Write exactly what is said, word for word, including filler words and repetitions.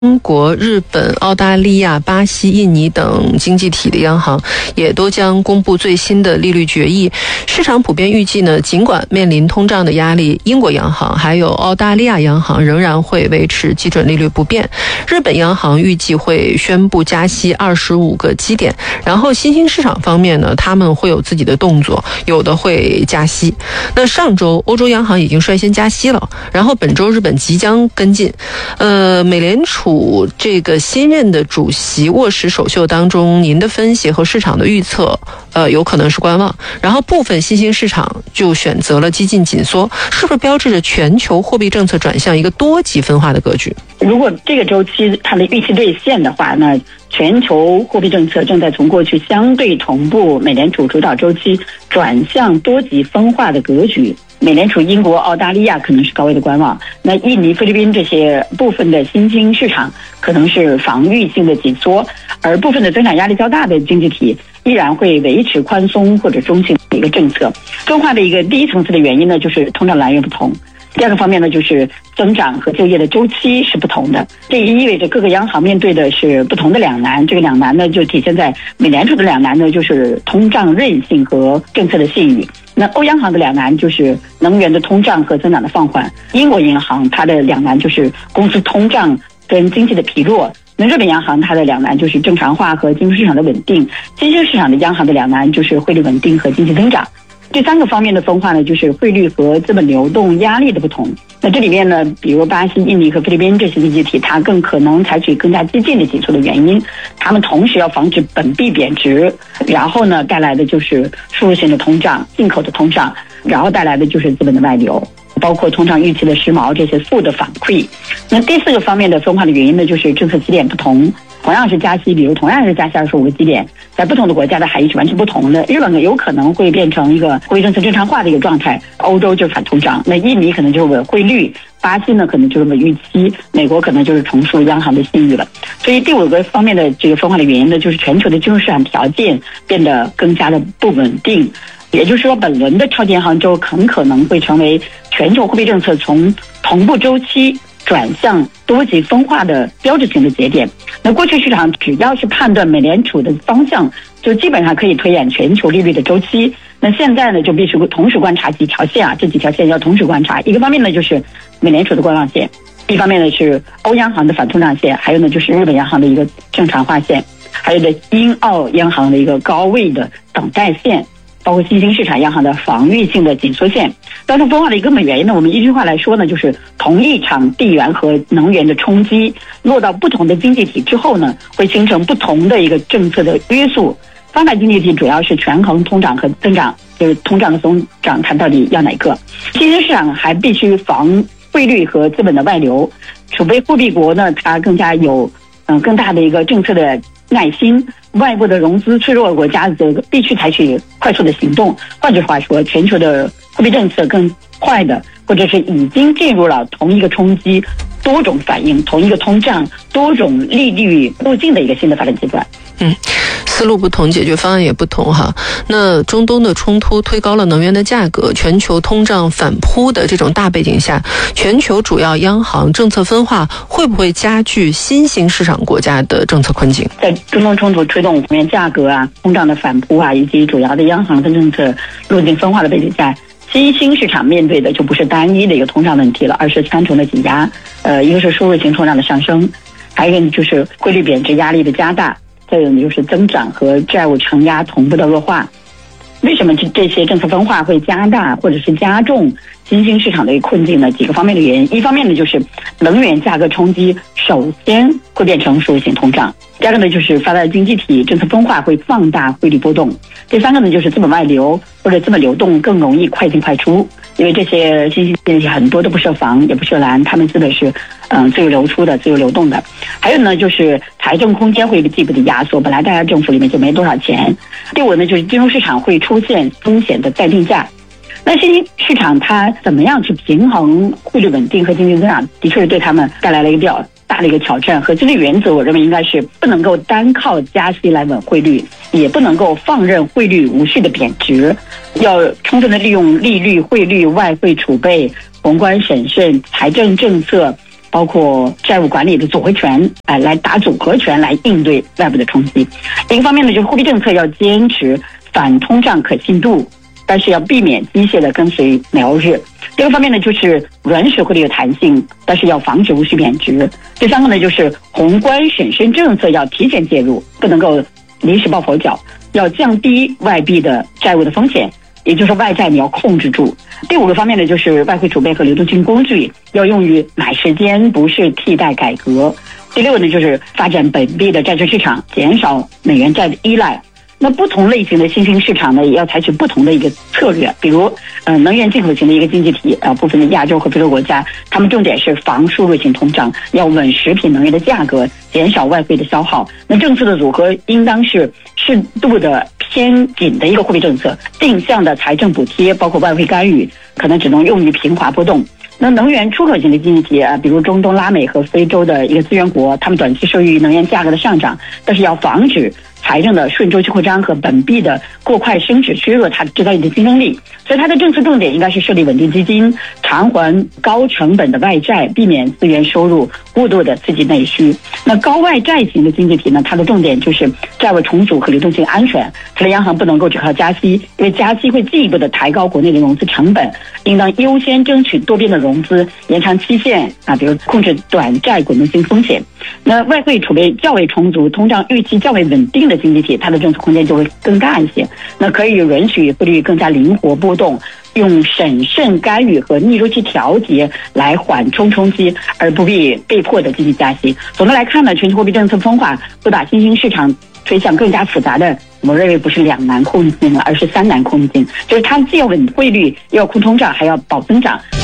中国、日本、澳大利亚、巴西、印尼等经济体的央行也都将公布最新的利率决议。市场普遍预计呢，尽管面临通胀的压力，英国央行还有澳大利亚央行仍然会维持基准利率不变。日本央行预计会宣布加息二十五个基点，然后新兴市场方面呢，他们会有自己的动作，有的会加息。那上周欧洲央行已经率先加息了，然后本周日本即将跟进。呃，美联储这个新任的主席握实首秀当中，您的分析和市场的预测，呃，有可能是观望，然后部分新兴市场就选择了激进紧缩，是不是标志着全球货币政策转向一个多极分化的格局？ 如果这个周期它的预期兑现的话，那全球货币政策正在从过去相对同步美联储主导周期转向多极分化的格局。美联储英国、澳大利亚可能是高位的观望，那印尼、菲律宾这些部分的新兴市场可能是防御性的紧缩，而部分的增长压力较大的经济体依然会维持宽松或者中性的一个政策。分化的一个第一层次的原因呢，就是通胀来源不同。第二个方面呢，就是增长和就业的周期是不同的，这也意味着各个央行面对的是不同的两难。这个两难呢，就体现在美联储的两难呢，就是通胀韧性和政策的信誉。那欧央行的两难就是能源的通胀和增长的放缓。英国银行它的两难就是公司通胀跟经济的疲弱。那日本央行它的两难就是正常化和金融市场的稳定。新兴市场的央行的两难就是汇率稳定和经济增长。第三个方面的分化呢，就是汇率和资本流动压力的不同。那这里面呢，比如巴西、印尼和菲律宾这些经济体，它更可能采取更加激进的紧缩的原因，他们同时要防止本币贬值，然后呢带来的就是输入性的通胀、进口的通胀，然后带来的就是资本的外流，包括通胀预期的时髦这些负的反馈。那第四个方面的分化的原因呢，就是政策基点不同。同样是加息，比如同样是加息二十五个基点，在不同的国家的含义是完全不同的。日本有可能会变成一个货币政策正常化的一个状态，欧洲就是反通胀，那印尼可能就是稳汇率，巴西呢可能就是稳预期，美国可能就是重塑央行的信誉了。所以第五个方面的这个分化的原因呢，就是全球的金融市场条件变得更加的不稳定。也就是说，本轮的超级银行周很可能会成为全球货币政策从同步周期转向多极分化的标志性的节点。那过去市场只要是判断美联储的方向，就基本上可以推演全球利率的周期。那现在呢，就必须同时观察几条线啊，这几条线要同时观察。一个方面呢，就是美联储的观望线；一方面呢是欧央行的反通胀线；还有呢就是日本央行的一个正常化线；还有呢英澳央行的一个高位的等待线。包括新兴市场央行的防御性的紧缩线。造成分化的一个根本原因呢，我们一句话来说呢，就是同一场地缘和能源的冲击落到不同的经济体之后呢，会形成不同的一个政策的约束。发达经济体主要是权衡通胀和增长，就是通胀和增长看到底要哪个。新兴市场还必须防汇率和资本的外流。储备货币国呢，它更加有嗯、呃、更大的一个政策的耐心。外部的融资脆弱的国家则必须采取快速的行动。换句话说，全球的货币政策更快的，或者是已经进入了同一个冲击、多种反应、同一个通胀、多种利率路径的一个新的发展阶段。 嗯，思路不同，解决方案也不同哈。那中东的冲突推高了能源的价格，全球通胀反扑的这种大背景下，全球主要央行政策分化会不会加剧新兴市场国家的政策困境？ 在中东冲突推动能源价格啊、通胀的反扑啊，以及主要的央行的政策路径分化的背景下，新兴市场面对的就不是单一的一个通胀问题了，而是三重的挤压。呃，一个是输入型通胀的上升，还有一个就是汇率贬值压力的加大。再有呢，就是增长和债务承压同步的恶化。为什么这这些政策分化会加大或者是加重新兴市场的困境呢？几个方面的原因。一方面呢，就是能源价格冲击首先会变成输入型通胀。第二个呢，就是发达经济体政策分化会放大汇率波动。第三个呢，就是资本外流或者资本流动更容易快进快出，因为这些新兴经济体很多都不设防也不设栏，他们资本是嗯自由流出的、自由流动的。还有呢，就是财政空间会被进一步的压缩，本来大家政府里面就没多少钱。第五呢，就是金融市场会出现风险的再定价。那新兴市场它怎么样去平衡汇率稳定和经济增长，的确是对他们带来了一个比较大的一个挑战。核心的原则，我认为应该是不能够单靠加息来稳汇率，也不能够放任汇率无序的贬值，要充分的利用利率、汇率、外汇储备、宏观审慎、财政政策、 包括债务管理的组合拳，哎、呃，来打组合拳来应对外部的冲击。另一方面呢，就是货币政策要坚持反通胀可信度，但是要避免机械的跟随苗日。第二个方面呢，就是允许汇率有弹性，但是要防止无序贬值。第三个呢，就是宏观审慎政策要提前介入，不能够临时抱佛脚，要降低外币的债务的风险，也就是外债你要控制住。第五个方面呢，就是外汇储备和流动性工具要用于买时间，不是替代改革。第六呢，就是发展本币的债券市场，减少美元债的依赖。那不同类型的新兴市场呢，也要采取不同的一个策略。比如，呃，能源进口型的一个经济体，啊、呃，部分的亚洲和非洲国家，他们重点是防输入性通胀，要稳食品能源的价格，减少外汇的消耗。那政策的组合应当是适度的偏紧的一个货币政策，定向的财政补贴，包括外汇干预，可能只能用于平滑波动。那能源出口型的经济体啊，比如中东、拉美和非洲的一个资源国，他们短期受益于能源价格的上涨，但是要防止财政的顺周期扩张和本币的过快升值削弱它制造业的竞争力。所以它的政策重点应该是设立稳定基金，偿还高成本的外债，避免资源收入过度的刺激内需。那高外债型的经济体呢，它的重点就是债务重组和流动性安全。它的央行不能够只靠加息，因为加息会进一步的抬高国内的融资成本，应当优先争取多边的融资，延长期限啊，比如控制短债滚动性风险。那外汇储备较为充足、通胀预期较为稳定的经济体，它的政策空间就会更大一些。那可以允许汇率更加灵活波动，用审慎干预和逆周期调节来缓冲冲击，而不必被迫的进行加息。总的来看呢，全球货币政策分化会把新兴市场推向更加复杂的，我认为不是两难困境了，而是三难困境，就是它既要稳汇率，又要控通胀，还要保增长。